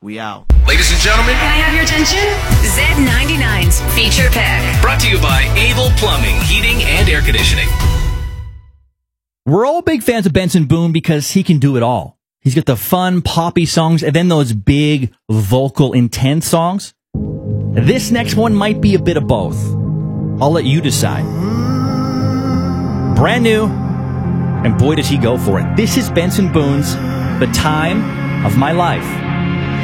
We out. Ladies and gentlemen, can I have your attention? Z99's Feature Pick. Brought to you by Able Plumbing, Heating, and Air Conditioning. We're all big fans of Benson Boone because he can do it all. He's got the fun, poppy songs and then those big, vocal, intense songs. This next one might be a bit of both. I'll let you decide. Brand new, and boy does he go for it. This is Benson Boone's The Time of My Life.